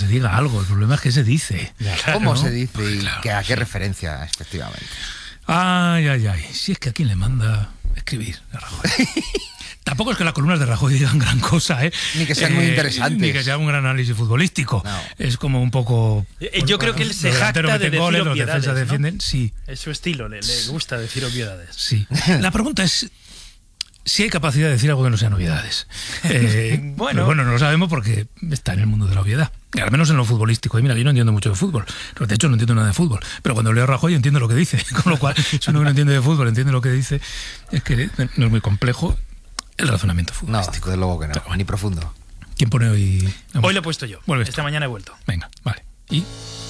se diga algo, el problema es que se dice. ¿Cómo ¿no? se dice Pues y claro, a qué referencia, efectivamente? Ay, si es que a quién le manda escribir a Rajoy. Tampoco es que las columnas de Rajoy digan gran cosa, ¿eh? Ni que sean muy interesantes. Ni que sea un gran análisis futbolístico. No. Es como un poco... Yo creo que él se jacta de decir goles, los obviedades, defensas ¿no? defienden, sí. Es su estilo, le gusta decir obviedades. Sí. La pregunta es si hay capacidad de decir algo que no sean obviedades. Bueno, no lo sabemos porque está en el mundo de la obviedad. Al menos en lo futbolístico. Y mira, yo no entiendo mucho de fútbol. De hecho, no entiendo nada de fútbol. Pero cuando leo a Rajoy entiendo lo que dice. Con lo cual, si uno que no entiende de fútbol entiende lo que dice, es que no es muy complejo el razonamiento No, futbolístico. desde luego que no, ni profundo. ¿Quién pone hoy? Hoy lo he puesto yo. Vuelves Esta tú. mañana he vuelto. Venga, vale. ¿Y?